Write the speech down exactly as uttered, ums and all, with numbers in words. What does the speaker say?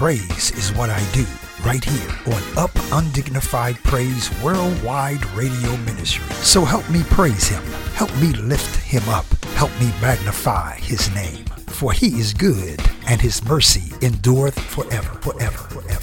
praise is what I do right here on Up Undignified Praise Worldwide Radio Ministry. So help me praise him. Help me lift him up. Help me magnify his name. For he is good, and his mercy endureth forever, forever, forever.